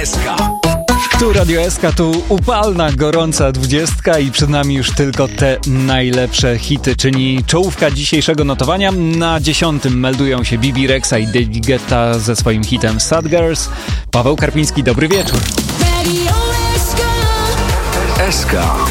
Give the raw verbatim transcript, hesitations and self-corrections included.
S K. Tu Radio S K, tu upalna, gorąca dwudziestka i przed nami już tylko te najlepsze hity, czyli czołówka dzisiejszego notowania. Na dziesiątym meldują się Bibi Rexha i David Guetta ze swoim hitem Sad Girls. Paweł Karpiński, dobry wieczór. S K.